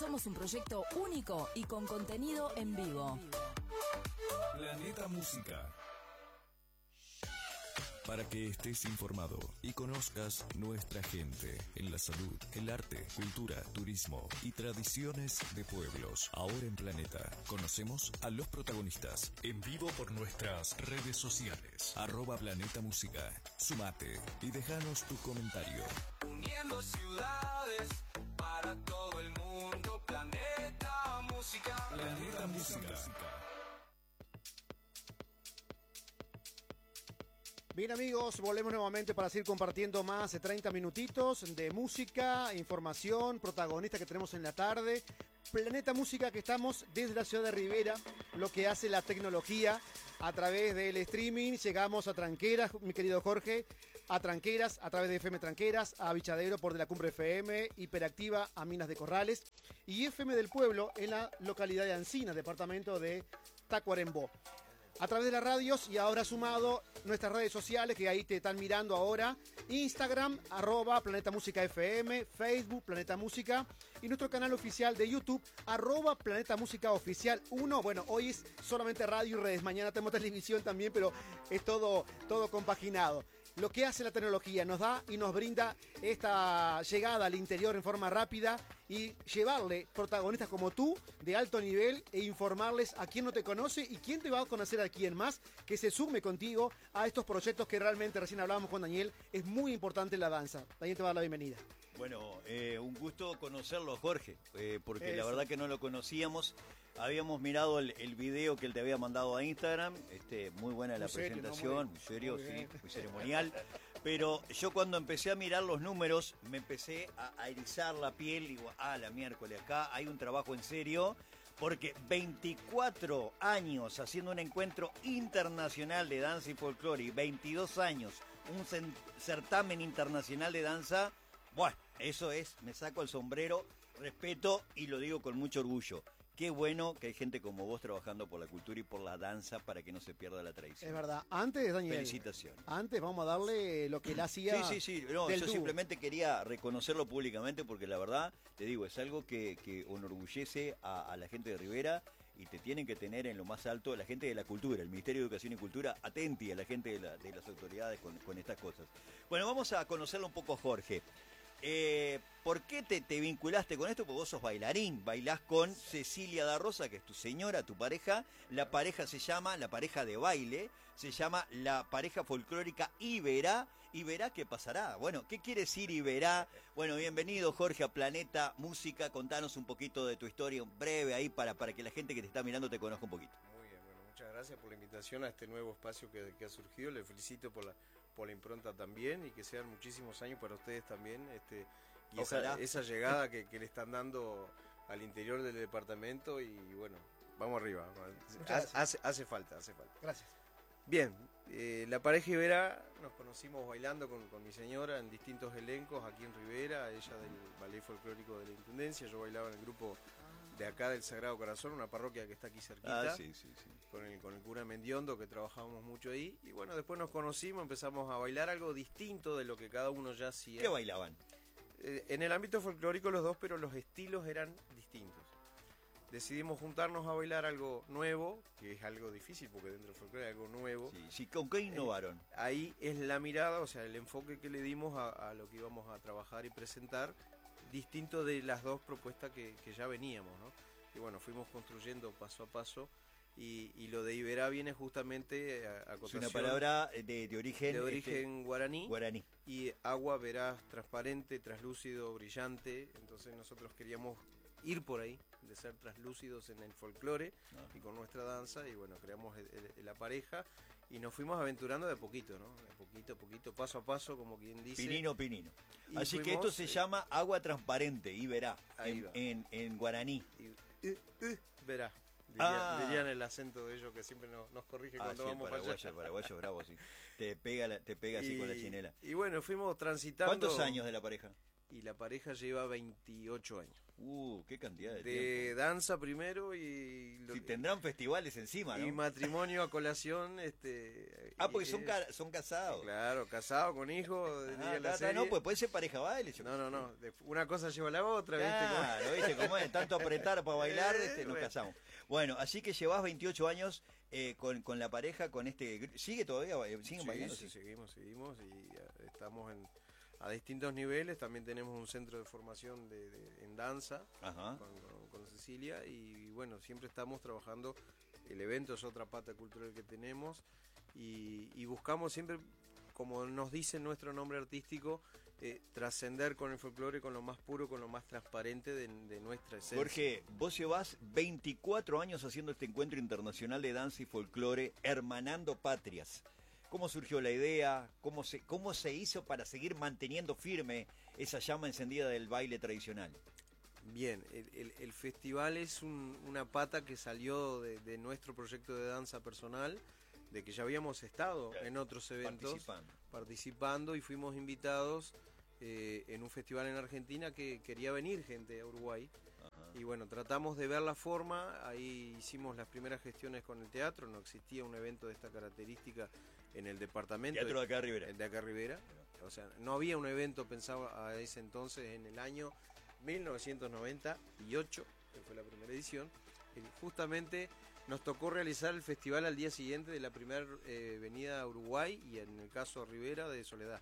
Somos un proyecto único y con contenido en vivo. Planeta Música. Para que estés informado y conozcas nuestra gente en la salud, el arte, cultura, turismo y tradiciones de pueblos. Ahora en Planeta, conocemos a los protagonistas en vivo por nuestras redes sociales. @Planeta Música. Sumate y déjanos tu comentario. Uniendo ciudades para todo el mundo. Planeta Música. Planeta Música. Bien amigos, volvemos nuevamente para seguir compartiendo más de 30 minutitos de música, información, protagonistas que tenemos en la tarde. Planeta Música, que estamos desde la ciudad de Rivera, lo que hace la tecnología a través del streaming. Llegamos a Tranqueras, mi querido Jorge, a Tranqueras, a través de FM Tranqueras, a Bichadero por de la Cumbre FM, Hiperactiva a Minas de Corrales y FM del Pueblo en la localidad de Ancina, departamento de Tacuarembó. A través de las radios y ahora sumado nuestras redes sociales que ahí te están mirando ahora. Instagram, @Planeta Música FM, Facebook, Planeta Música y nuestro canal oficial de YouTube, @Planeta Música Oficial 1. Bueno, hoy es solamente radio y redes, mañana tenemos televisión también, pero es todo compaginado. Lo que hace la tecnología nos da y nos brinda esta llegada al interior en forma rápida y llevarle protagonistas como tú de alto nivel e informarles a quien no te conoce y quién te va a conocer a quién más, que se sume contigo a estos proyectos que realmente recién hablábamos con Daniel. Es muy importante la danza. Daniel te va a dar la bienvenida. Bueno, un gusto conocerlo, Jorge, porque la verdad que no lo conocíamos. Habíamos mirado el video que él te había mandado a Instagram, muy buena la presentación, muy serio, sí, muy ceremonial. Pero yo cuando empecé a mirar los números, me empecé a erizar la piel, digo, la miércoles, acá hay un trabajo en serio, porque 24 años haciendo un encuentro internacional de danza y folclore y 22 años un certamen internacional de danza, bueno, eso es, me saco el sombrero, respeto y lo digo con mucho orgullo. Qué bueno que hay gente como vos trabajando por la cultura y por la danza para que no se pierda la tradición. Es verdad. Antes, Daniel. Felicitaciones. Antes vamos a darle lo que él hacía. Sí. No, yo simplemente quería reconocerlo públicamente porque la verdad, te digo, es algo que enorgullece a la gente de Rivera y te tienen que tener en lo más alto la gente de la cultura, el Ministerio de Educación y Cultura, atenti a la gente de las autoridades con estas cosas. Bueno, vamos a conocerlo un poco a Jorge. ¿Por qué te vinculaste con esto? Porque vos sos bailarín, bailás con Cecilia da Rosa, que es tu señora, tu pareja. La pareja la pareja de baile, se llama la pareja folclórica Iberá. ¿Iberá qué pasará? Bueno, ¿qué quiere decir Iberá? Bueno, bienvenido Jorge a Planeta Música, contanos un poquito de tu historia, breve ahí para que la gente que te está mirando te conozca un poquito. Muy bien, bueno, muchas gracias por la invitación a este nuevo espacio que ha surgido, le felicito por la impronta también y que sean muchísimos años para ustedes también y esa llegada que le están dando al interior del departamento y bueno, vamos arriba, hace falta. Gracias. Bien, la pareja Iberá nos conocimos bailando con mi señora en distintos elencos aquí en Rivera, ella del ballet folclórico de la Intendencia, yo bailaba en el grupo de acá del Sagrado Corazón, una parroquia que está aquí cerquita, sí. con el cura Mendiondo, que trabajábamos mucho ahí, y bueno, después nos conocimos, empezamos a bailar algo distinto de lo que cada uno ya hacía. ¿Qué bailaban? En el ámbito folclórico los dos, pero los estilos eran distintos. Decidimos juntarnos a bailar algo nuevo, que es algo difícil porque dentro del folclore hay algo nuevo. Sí, ¿con qué innovaron? Ahí es la mirada, o sea, el enfoque que le dimos a lo que íbamos a trabajar y presentar, distinto de las dos propuestas que ya veníamos, ¿no? Y bueno, fuimos construyendo paso a paso y lo de Iberá viene justamente a es una palabra de origen guaraní. Y agua, verás, transparente, translúcido, brillante. Entonces nosotros queríamos ir por ahí, de ser translúcidos en el folclore y con nuestra danza, y bueno, creamos la pareja y nos fuimos aventurando de poquito, ¿no? De poquito, paso a paso, como quien dice. Pinino. Así que esto se llama agua transparente, Iberá, en guaraní. Verá. Dirían el acento de ellos que siempre nos corrige cuando vamos para allá. Paraguayo bravo, sí. Te pega así con la chinela. Y bueno, fuimos transitando. ¿Cuántos años de la pareja? y la pareja lleva 28 años. Qué cantidad de tiempo. Danza primero y... Si tendrán festivales encima, ¿no? Y matrimonio a colación. Porque son casados. Claro, casados con hijos. No, pues puede ser pareja baile. No. Una cosa lleva a la otra, claro, ¿viste? Como es tanto apretar para bailar, nos casamos. Bueno, así que llevas 28 años con la pareja, con este... ¿Sigue todavía? ¿Siguen bailando? Sí, seguimos y estamos a distintos niveles. También tenemos un centro de formación en danza con Cecilia y bueno, siempre estamos trabajando. El evento es otra pata cultural que tenemos y buscamos siempre, como nos dice nuestro nombre artístico, trascender con el folclore, con lo más puro, con lo más transparente de nuestra esencia. Jorge, vos llevás 24 años haciendo este encuentro internacional de danza y folclore, hermanando patrias. ¿Cómo surgió la idea? ¿Cómo se hizo para seguir manteniendo firme esa llama encendida del baile tradicional? Bien, el festival es una pata que salió de nuestro proyecto de danza personal, de que ya habíamos estado en otros eventos participando y fuimos invitados en un festival en Argentina que quería venir gente a Uruguay. Y bueno, tratamos de ver la forma, ahí hicimos las primeras gestiones con el teatro, no existía un evento de esta característica en el departamento. Teatro de acá Rivera. El de acá Rivera. O sea, no había un evento pensado a ese entonces, en el año 1998, que fue la primera edición. Justamente nos tocó realizar el festival al día siguiente de la primera venida a Uruguay y en el caso Rivera de Soledad.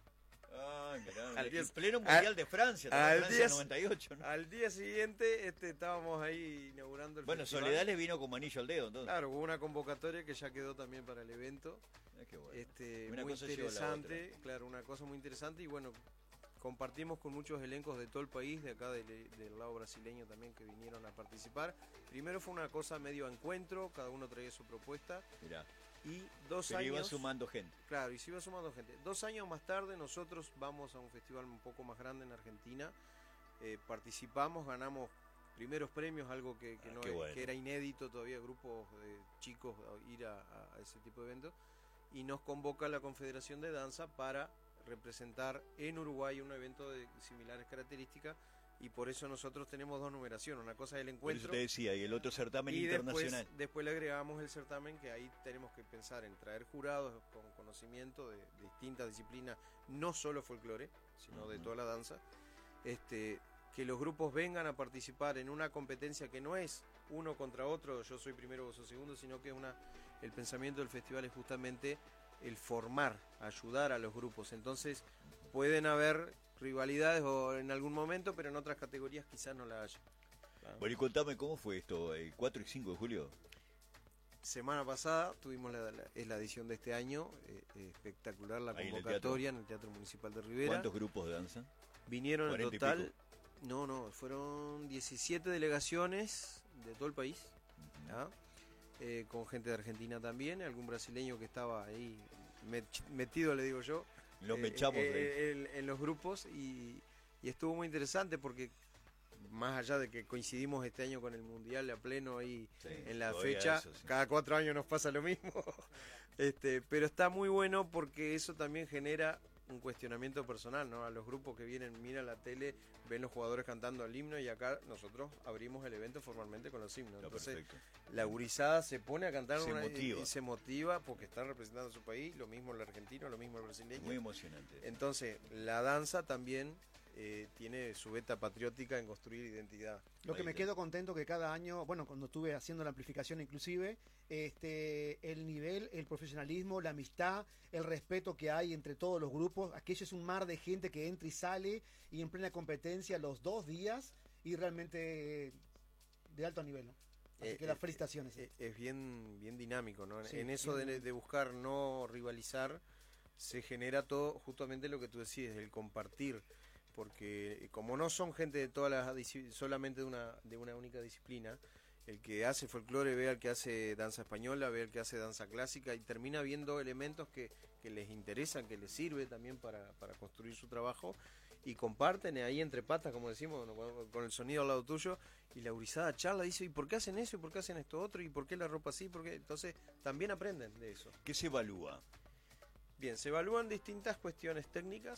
El pleno mundial de Francia, Francia 98, ¿no? Al día siguiente estábamos ahí inaugurando el festival. Soledad les vino como anillo al dedo, entonces. Claro, hubo una convocatoria que ya quedó también para el evento. Qué bueno. Muy interesante, claro, una cosa muy interesante y bueno, compartimos con muchos elencos de todo el país, de acá del lado brasileño también que vinieron a participar. Primero fue una cosa medio encuentro, cada uno traía su propuesta. Mirá. Y 2 años... iba sumando gente. Claro, y se iba sumando gente. 2 años más tarde nosotros vamos a un festival un poco más grande en Argentina. Participamos, ganamos primeros premios, algo que era inédito todavía, grupos de chicos ir a ese tipo de eventos. Y nos convoca la Confederación de Danza para representar en Uruguay un evento de similares características. Y por eso nosotros tenemos 2 numeraciones, una cosa es el encuentro. Por eso te decía, y el otro certamen internacional. Después le agregamos el certamen, que ahí tenemos que pensar en traer jurados con conocimiento de distintas disciplinas, no solo folclore, sino de toda la danza. Que los grupos vengan a participar en una competencia que no es uno contra otro, yo soy primero, vos sos segundo, sino que el pensamiento del festival es justamente el formar, ayudar a los grupos. Entonces pueden haber rivalidades o en algún momento, pero en otras categorías quizás no la haya. Claro. Bueno, y contame cómo fue esto, el 4 y 5 de julio. Semana pasada tuvimos la edición de este año, espectacular la convocatoria en el Teatro Municipal de Rivera. ¿Cuántos grupos de danza? Vinieron en total, fueron 17 delegaciones de todo el país, con gente de Argentina también, algún brasileño que estaba ahí metido, le digo yo. Lo mechamos en los grupos y estuvo muy interesante porque más allá de que coincidimos este año con el Mundial a pleno ahí en la fecha, cada 4 años nos pasa lo mismo, pero está muy bueno porque eso también genera un cuestionamiento personal, ¿no? A los grupos que vienen, miran la tele, ven los jugadores cantando el himno y acá nosotros abrimos el evento formalmente con los himnos. Entonces la gurizada se pone a cantar y se motiva porque están representando a su país, lo mismo el argentino, lo mismo el brasileño. Muy emocionante. Entonces la danza también tiene su beta patriótica en construir identidad. Lo que me quedo contento que cada año, bueno, cuando estuve haciendo la amplificación inclusive, el nivel, el profesionalismo, la amistad, el respeto que hay entre todos los grupos, aquello es un mar de gente que entra y sale y en plena competencia los 2 días y realmente de alto nivel, ¿no? Así que las felicitaciones. Es bien dinámico, ¿no? Sí, en eso de buscar no rivalizar se genera todo justamente lo que tú decís, el compartir. Porque como no son gente de todas las solamente de una única disciplina, el que hace folclore ve al que hace danza española, ve al que hace danza clásica y termina viendo elementos que les interesan, que les sirve también para construir su trabajo y comparten ahí entre patas, como decimos, con el sonido al lado tuyo y la gurizada charla, dice, ¿y por qué hacen eso? ¿Y por qué hacen esto otro? ¿Y por qué la ropa así? ¿Por qué? Entonces también aprenden de eso. ¿Qué se evalúa? Bien, se evalúan distintas cuestiones técnicas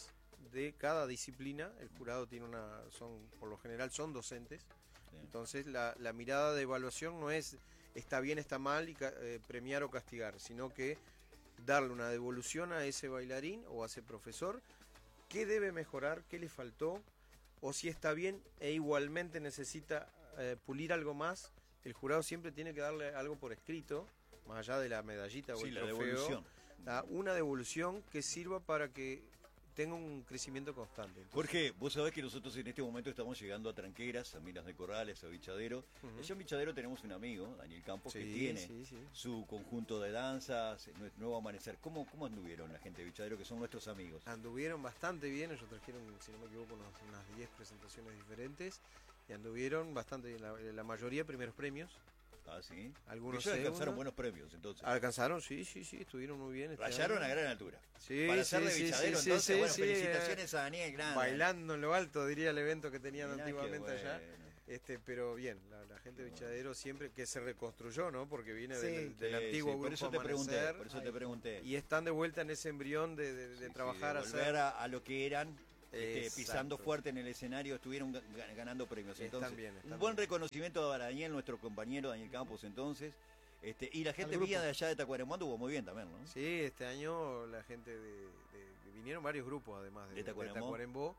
de cada disciplina. El jurado tiene por lo general son docentes. Sí. Entonces la mirada de evaluación no es está bien, está mal y premiar o castigar, sino que darle una devolución a ese bailarín o a ese profesor, qué debe mejorar, qué le faltó, o si está bien e igualmente necesita pulir algo más. El jurado siempre tiene que darle algo por escrito, más allá de la medallita o Sí, el la trofeo, devolución. una devolución que sirva para que tenga un crecimiento constante. Entonces, Jorge, vos sabés que nosotros en este momento estamos llegando a Tranqueras, a Minas de Corrales, a Bichadero. Allá en Bichadero tenemos un amigo, Daniel Campos, que tiene su conjunto de danzas, Nuevo Amanecer. ¿Cómo anduvieron la gente de Bichadero, que son nuestros amigos? anduvieron bastante bien, ellos trajeron, si no me equivoco, unas 10 presentaciones diferentes y anduvieron bastante bien, la mayoría primeros premios. Ah, sí. Algunos Ellos alcanzaron segundos. buenos premios, entonces. Alcanzaron, sí, estuvieron muy bien. Rayaron a gran altura. Sí, Para ser de sí, Bichadero, sí, entonces, sí, bueno, sí, felicitaciones a Daniel Grande. Bailando en lo alto, diría el evento que tenían Mirá qué antiguamente allá. bueno. Pero bien, la gente de Bichadero siempre que se reconstruyó, ¿no? Porque viene Sí. del antiguo por grupo eso te pregunté, Amanecer, por eso te pregunté. y están de vuelta en ese embrión de trabajar, de volver hacer. a lo que eran, pisando Exacto. fuerte en el escenario, estuvieron ganando premios. Están Entonces, bien, están un buen bien. reconocimiento a Daniel, nuestro compañero Daniel Campos, entonces. Y la gente grupo. mía de allá de Tacuarembó anduvo muy bien también, ¿no? Sí, este año la gente vinieron varios grupos además De de Tacuarembó. Tacuarembó,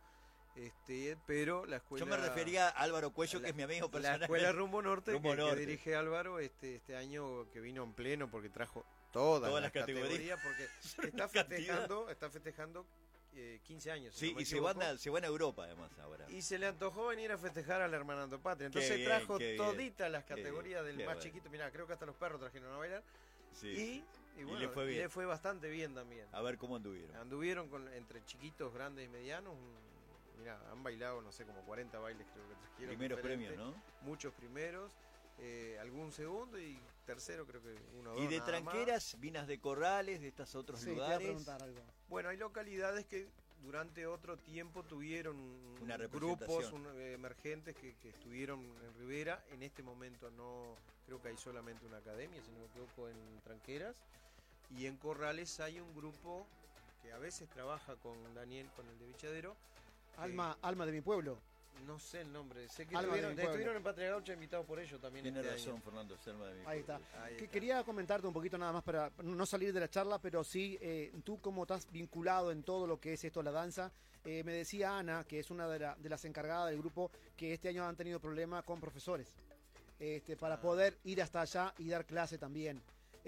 pero la escuela. Yo me refería a Álvaro Cuello, que es mi amigo La personal. escuela Rumbo Norte, Rumbo que Norte. dirige Álvaro, este año que vino en pleno porque trajo todas Las las categorías. porque una está festejando 15 años. Sí, si no me y se equivoco. van a Europa además ahora. Y se le antojó venir a festejar al Hermanando Patria. Entonces Qué bien, trajo qué bien, toditas las categorías qué del bien, más qué bueno. chiquito. Mirá, creo que hasta los perros trajeron a bailar. Sí. Y bueno, le fue bien. le fue bastante bien también. A ver cómo anduvieron. Anduvieron entre chiquitos, grandes y medianos. Mirá, han bailado, no sé, como 40 bailes creo que trajeron. Primeros diferentes. premios, ¿no? Muchos primeros, algún segundo y tercero creo que uno o Y dos de nada más. Tranqueras, Minas de Corrales, de estos otros Sí, te iba a lugares. preguntar algo. Bueno, hay localidades que durante otro tiempo tuvieron Una grupos representación. emergentes que estuvieron en Rivera. En este momento no, creo que hay solamente una academia, si no me equivoco, en Tranqueras. Y en Corrales hay un grupo que a veces trabaja con Daniel, con el de Bichadero. Alma de mi pueblo. No sé el nombre, sé que Alma de mi pueblo. estuvieron en Patria Gaucha invitados por ellos también. Tiene este razón, año. Fernando Selma de mi Ahí está. pueblo. Ahí está. Quería comentarte un poquito nada más para no salir de la charla, pero sí, tú como estás vinculado en todo lo que es esto, la danza, me decía Ana, que es una de las encargadas del grupo, que este año han tenido problemas con profesores, para poder ir hasta allá y dar clase también.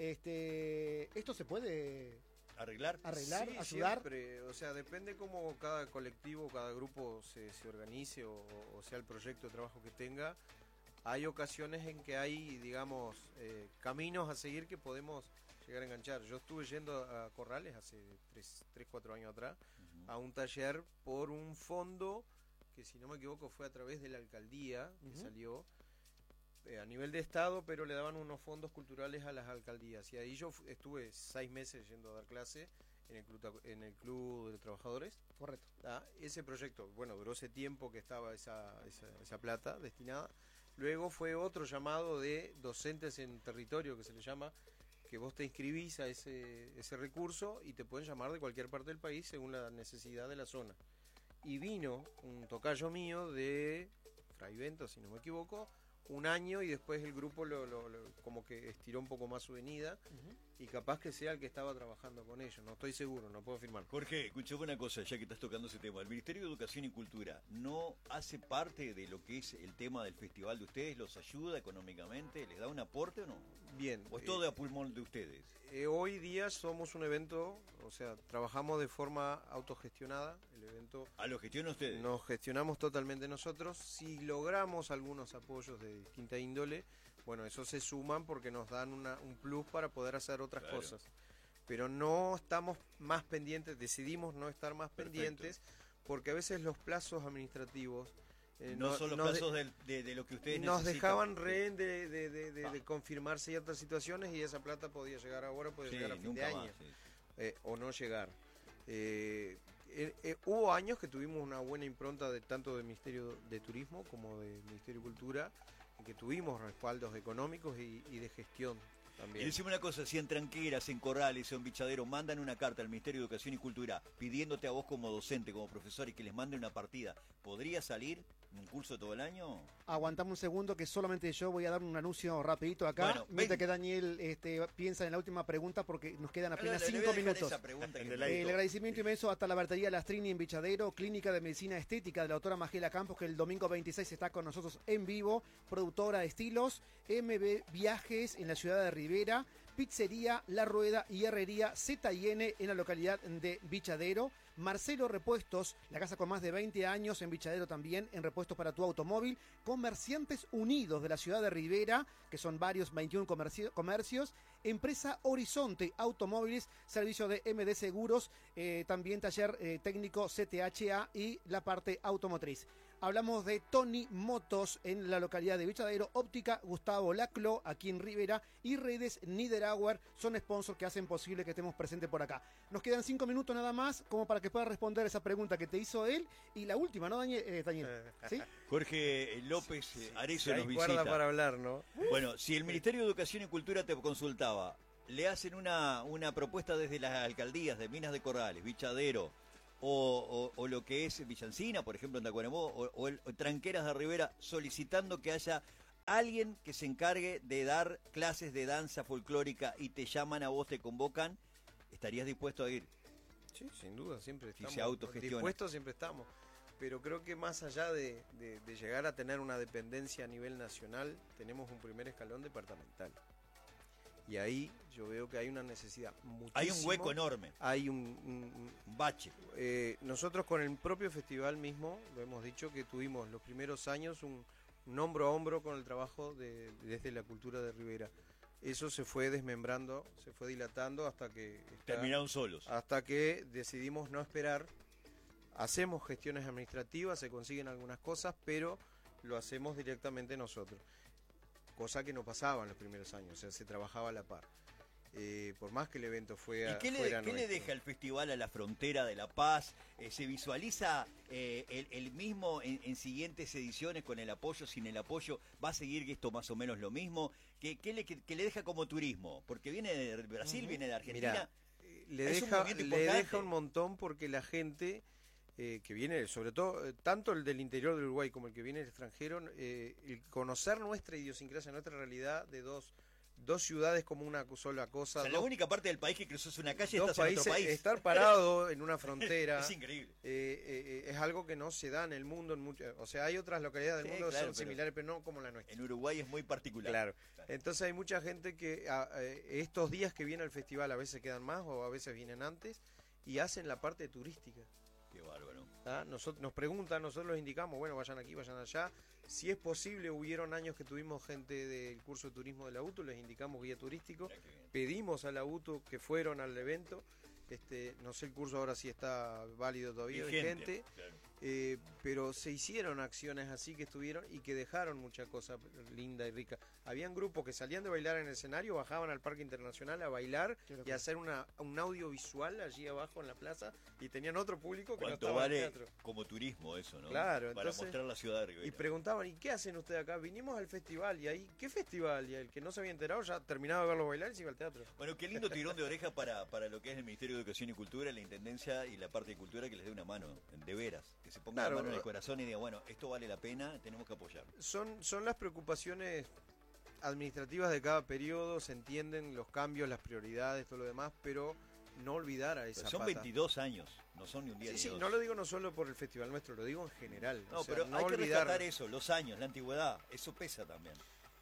¿Esto se puede ¿Arreglar? arreglar, Sí, ayudar? siempre, o sea, depende cómo cada colectivo, cada grupo se organice o sea el proyecto de trabajo que tenga. Hay ocasiones en que hay, digamos, caminos a seguir que podemos llegar a enganchar. Yo estuve yendo a Corrales hace 3-4 años atrás a un taller por un fondo que, si no me equivoco, fue a través de la alcaldía que salió a nivel de estado, pero le daban unos fondos culturales a las alcaldías. Y ahí yo estuve 6 meses yendo a dar clase en el club de trabajadores. Correcto. Ese proyecto, bueno, duró ese tiempo que estaba esa plata destinada. Luego fue otro llamado de docentes en territorio, que se le llama, que vos te inscribís a ese recurso y te pueden llamar de cualquier parte del país según la necesidad de la zona. Y vino un tocayo mío de Fraivento, si no me equivoco, un año, y después el grupo como que estiró un poco más su venida, y capaz que sea el que estaba trabajando con ellos. No estoy seguro, no puedo afirmar. Jorge, escuchame una cosa, ya que estás tocando ese tema. ¿El Ministerio de Educación y Cultura no hace parte de lo que es el tema del festival de ustedes? ¿Los ayuda económicamente? ¿Les da un aporte o no? Bien. ¿O es todo de a pulmón de ustedes? Hoy día somos un evento, o sea, trabajamos de forma autogestionada. El evento ¿A lo gestionan ustedes? nos gestionamos totalmente nosotros. Si logramos algunos apoyos de distinta índole, bueno, esos se suman porque nos dan un plus para poder hacer otras Claro. cosas. Pero no estamos más pendientes, decidimos no estar más Perfecto. pendientes, porque a veces los plazos administrativos no son los plazos de lo que ustedes nos necesitan. dejaban rehén de confirmar ciertas situaciones, y esa plata podía llegar ahora, podía Sí, llegar a fin de nunca año, más, sí. o no llegar. Hubo años que tuvimos una buena impronta tanto del Ministerio de Turismo como del Ministerio de Cultura, en que tuvimos respaldos económicos y de gestión. Y decime una cosa, si en Tranqueras, en Corrales o en Bichadero mandan una carta al Ministerio de Educación y Cultura pidiéndote a vos como docente, como profesor y que les mande una partida, ¿podría salir un curso todo el año? Aguantame un segundo que solamente yo voy a dar un anuncio rapidito acá. Bueno, mientras que Daniel piensa en la última pregunta porque nos quedan apenas 5 minutos. El agradecimiento inmenso hasta la Bertería Lastrini en Bichadero, Clínica de Medicina Estética de la doctora Magela Campos, que el domingo 26 está con nosotros en vivo, productora de estilos, MB Viajes en la ciudad de Rivera, Pizzería La Rueda y Herrería Z&N en la localidad de Bichadero, Marcelo Repuestos, la casa con más de 20 años en Bichadero también, en repuestos para tu automóvil, Comerciantes Unidos de la ciudad de Rivera, que son varios, 21 comercios, Empresa Horizonte Automóviles, servicio de MD Seguros, también taller técnico CTHA y la parte automotriz. Hablamos de Tony Motos en la localidad de Bichadero, Óptica Gustavo Laclo aquí en Rivera y Redes Niederauer son sponsors que hacen posible que estemos presentes por acá. Nos quedan 5 minutos nada más como para que pueda responder esa pregunta que te hizo él y la última, ¿no, Daniel? ¿Sí? Jorge López Arezzo nos visita. Guarda para hablar, ¿no? Bueno, si el Ministerio de Educación y Cultura te consultaba, le hacen una propuesta desde las alcaldías de Minas de Corrales, Bichadero, o lo que es Villancina, por ejemplo, en Tacuarembó, o Tranqueras de Rivera, solicitando que haya alguien que se encargue de dar clases de danza folclórica y te llaman a vos, te convocan, ¿estarías dispuesto a ir? Sí, sin duda, siempre estamos. Si se autogestiona. Dispuestos siempre estamos. Pero creo que más allá de llegar a tener una dependencia a nivel nacional, tenemos un primer escalón departamental. Y ahí yo veo que hay una necesidad muchísimo. Hay un hueco enorme. Hay un bache. Nosotros con el propio festival mismo, lo hemos dicho, que tuvimos los primeros años un hombro a hombro con el trabajo desde la cultura de Rivera. Eso se fue desmembrando, se fue dilatando hasta que... Terminaron solos. Hasta que decidimos no esperar. Hacemos gestiones administrativas, se consiguen algunas cosas, pero lo hacemos directamente nosotros. Cosa que no pasaba en los primeros años, o sea, se trabajaba a la par. Por más que el evento fuera ¿Y qué le deja el festival a la frontera de La Paz? ¿Se visualiza el mismo en siguientes ediciones con el apoyo, sin el apoyo? ¿Va a seguir esto más o menos lo mismo? ¿Qué le deja como turismo? Porque viene de Brasil, viene de Argentina. Mirá, le deja un montón porque la gente... que viene, sobre todo, tanto el del interior del Uruguay como el que viene del extranjero, el conocer nuestra idiosincrasia, nuestra realidad de dos ciudades como una sola cosa. O sea, la única parte del país que cruzó una calle está en otro país. Estar parado en una frontera es increíble. Es algo que no se da en el mundo. O sea, hay otras localidades del mundo que son similares, pero no como la nuestra. En Uruguay es muy particular. Claro. Entonces hay mucha gente que estos días que viene al festival a veces quedan más o a veces vienen antes y hacen la parte turística. Qué bárbaro. Nos preguntan, nosotros los indicamos, bueno, vayan aquí, vayan allá. Si es posible, hubieron años que tuvimos gente del curso de turismo de la UTU, les indicamos guía turístico, pedimos a la UTU que fueron al evento. No sé el curso ahora si está válido todavía, vigente, claro. Pero se hicieron acciones así que estuvieron y que dejaron mucha cosa linda y rica. Habían grupos que salían de bailar en el escenario, bajaban al Parque Internacional a bailar y a hacer un audiovisual allí abajo en la plaza y tenían otro público que no estaba en el teatro. Como turismo eso, ¿no? Claro, para entonces, mostrar la ciudad de Rivera. Y preguntaban, ¿y qué hacen ustedes acá? Vinimos al festival y ahí, ¿qué festival? Y el que no se había enterado ya terminaba de verlo bailar y se iba al teatro. Bueno, qué lindo tirón de oreja para lo que es el Ministerio de Educación y Cultura, la Intendencia y la parte de Cultura, que les dé una mano, de veras, que se ponga la mano en el corazón y diga, bueno, esto vale la pena, tenemos que apoyar. Son las preocupaciones administrativas de cada periodo, se entienden los cambios, las prioridades, todo lo demás, pero no olvidar a esa son pata. 22 años, no son ni un día ni dos. dos. No lo digo no solo por el festival nuestro, lo digo en general. No, o sea, pero no hay que olvidar... rescatar eso, los años, la antigüedad, eso pesa también.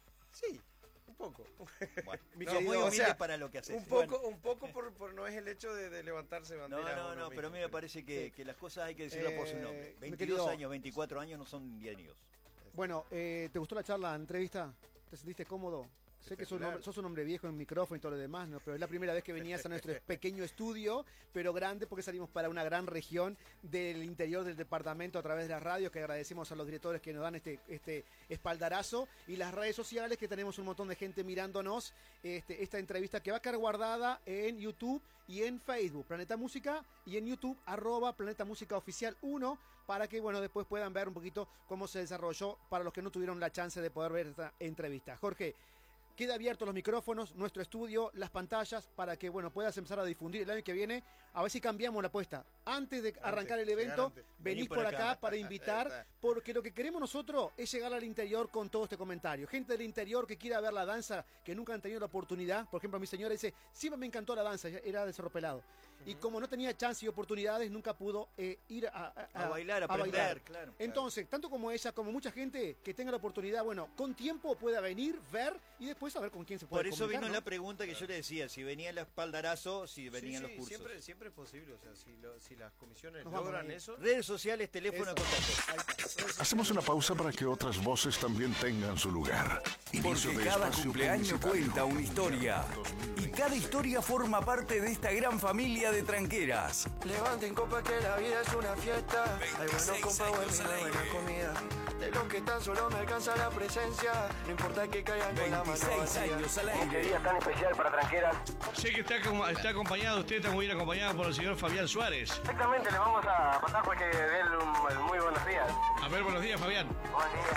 Sí. Un poco. Bueno, no, muy humilde para lo que haces. Un poco por no es el hecho de levantarse bandera. No, pero a mí me parece que las cosas hay que decirlas por su nombre. 22 años, 24 años no son ni dos. Bueno, ¿te gustó la charla, la entrevista? ¿Te sentiste cómodo? Sé que sos un hombre viejo en micrófono y todo lo demás, ¿no? Pero es la primera vez que venías a nuestro pequeño estudio, pero grande, porque salimos para una gran región del interior del departamento a través de las radios, que agradecemos a los directores que nos dan este espaldarazo, y las redes sociales, que tenemos un montón de gente mirándonos esta entrevista, que va a quedar guardada en YouTube y en Facebook, Planeta Música, y en YouTube, @Planeta Música Oficial 1, para que, bueno, después puedan ver un poquito cómo se desarrolló, para los que no tuvieron la chance de poder ver esta entrevista. Jorge, queda abierto los micrófonos, nuestro estudio, las pantallas, para que, bueno, puedas empezar a difundir el año que viene. A ver si cambiamos la apuesta. Antes de arrancar el evento, venís por acá para invitar, porque lo que queremos nosotros es llegar al interior con todo este comentario. Gente del interior que quiera ver la danza, que nunca han tenido la oportunidad. Por ejemplo, mi señora dice, siempre me encantó la danza, era de Cerro Pelado. Y como no tenía chance y oportunidades, nunca pudo ir a bailar, a aprender, claro. Entonces, tanto como ella, como mucha gente que tenga la oportunidad, bueno, con tiempo pueda venir, ver y después saber con quién se puede comunicar. Por eso vino, ¿no? la pregunta que yo le decía, si venía el espaldarazo, si venían los cursos. Siempre es posible, o sea, si las comisiones logran eso. Redes sociales, teléfono de contacto. Hacemos una pausa para que otras voces también tengan su lugar. Porque cada cumpleaños cuenta una historia. Y cada historia forma parte de esta gran familia de tranqueras. Levanten copa que la vida es una fiesta. Hay buenos compas, buen vino, buena comida. De los que tan solo me alcanza la presencia. No importa que caigan con la mano 26 años al aire. Qué día tan especial para tranqueras. Sé que está acompañado, usted está muy bien acompañado por el señor Fabián Suárez. Exactamente, le vamos a pasar porque dé muy buenos días. A ver, buenos días, Fabián. Buen día.